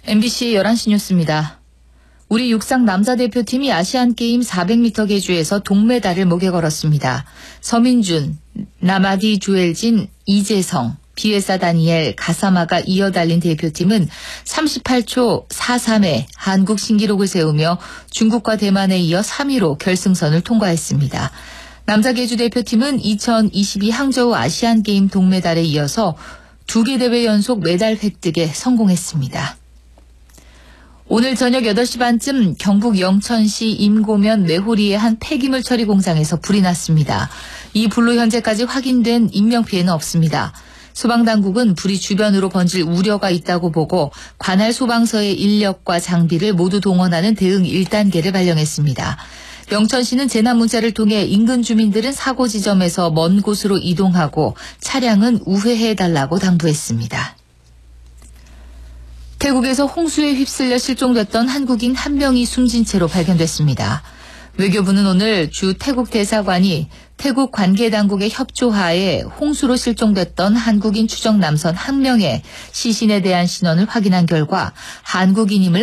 MBC 11시 뉴스입니다. 우리 육상 남자 대표팀이 아시안게임 400m 계주에서 동메달을 목에 걸었습니다. 서민준, 나마디 조엘진, 이재성, 비에사 다니엘, 가사마가 이어 달린 대표팀은 38초 43의 한국 신기록을 세우며 중국과 대만에 이어 3위로 결승선을 통과했습니다. 남자 계주 대표팀은 2022 항저우 아시안게임 동메달에 이어서 2개 대회 연속 메달 획득에 성공했습니다. 오늘 저녁 8시 반쯤 경북 영천시 임고면 매호리의 한 폐기물 처리 공장에서 불이 났습니다. 이 불로 현재까지 확인된 인명피해는 없습니다. 소방당국은 불이 주변으로 번질 우려가 있다고 보고 관할 소방서의 인력과 장비를 모두 동원하는 대응 1단계를 발령했습니다. 영천시는 재난 문자를 통해 인근 주민들은 사고 지점에서 먼 곳으로 이동하고 차량은 우회해달라고 당부했습니다. 태국에서 홍수에 휩쓸려 실종됐던 한국인 1명이 숨진 채로 발견됐습니다. 외교부는 오늘 주 태국 대사관이 태국 관계당국의 협조하에 홍수로 실종됐던 한국인 추적 남성 1명의 시신에 대한 신원을 확인한 결과 한국인임을